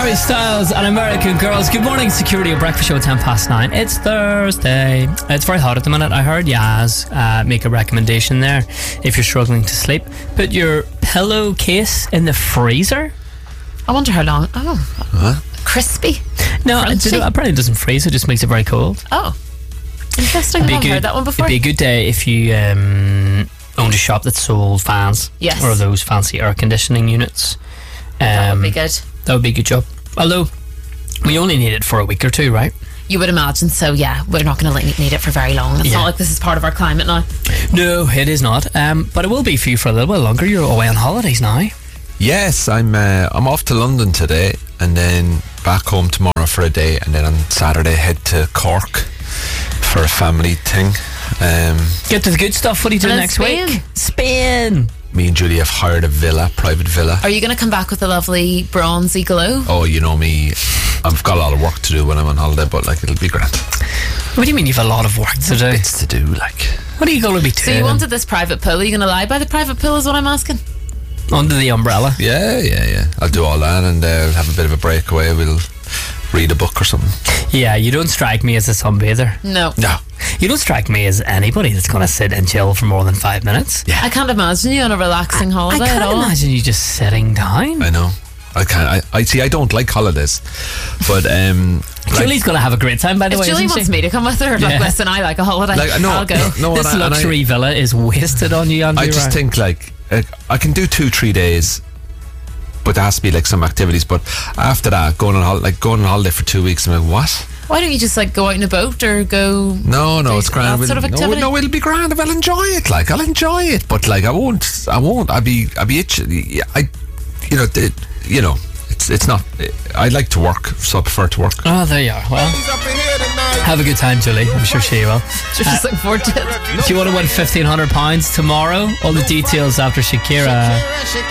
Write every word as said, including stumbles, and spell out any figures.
Harry Styles and American Girls. Good morning, Security Breakfast Show at ten past nine. It's Thursday. It's very hot at the minute. I heard Yaz uh, make a recommendation there. If you're struggling to sleep, put your pillowcase in the freezer. I wonder how long. Oh, Huh? crispy. No, it, Crunchy? apparently it doesn't freeze. It just makes it very cold. Oh, interesting. I've It'd not be heard good- that one before. It'd be a good day if you um, owned a shop that sold fans. Yes. Or those fancy air conditioning units. Um, That would be good. That would be a good job. Although, we only need it for a week or two, right? You would imagine so. Yeah, we're not going to need it for very long. It's Yeah. not like this is part of our climate now. No, it is not. Um, but it will be for you for a little while longer. You're away on holidays now. Yes, I'm uh, I'm off to London today and then back home tomorrow for a day, and then on Saturday head to Cork for a family thing. Um, Get to the good stuff. What are you doing And then next Spain. week? Spain. me and Julie have hired a villa, private villa. Are you going to come back with a lovely bronzy glow? Oh, you know me, I've got a lot of work to do when I'm on holiday, but like it'll be grand. What do you mean you've a lot of work to do? Bits to do, like. What are you going to be So doing? you wanted this private pool. Are you going to lie by the private pool is what I'm asking? Under the umbrella. Yeah, yeah, yeah. I'll do all that and uh, have a bit of a breakaway. We'll read a book or something. Yeah, you don't strike me as a sunbather. No. No. You don't strike me as anybody that's going to sit and chill for more than five minutes. Yeah. I can't imagine you on a relaxing I holiday can't at all. imagine you just sitting down. I know. I can't. I, I see. I don't like holidays, but um, like, Julie's going to have a great time, by the If way. Julie isn't wants she? me to come with her, Yeah. like, listen, I like a holiday. like no, I'll go. no, no, This and I, and I- luxury villa is wasted on you, Andrew. I just Ryan. think like uh, I can do two, three days, but there has to be like some activities. But after that, going on hol- like going on holiday for two weeks, I'm like, what? Why don't you just like go out in a boat or go? No, no, do it's grand. that We'll- sort of no, activity? no, it'll be grand. I'll enjoy it. Like I'll enjoy it, but like I won't. I won't. I'll be. I'll be itchy. I, you know, the, you know, it's it's not. I like to work, so I prefer to work. Oh, there you are. Well, have a good time, Julie. I'm sure she will. Just, just looking forward to it. Do you want to win fifteen hundred pounds tomorrow? All the details after Shakira.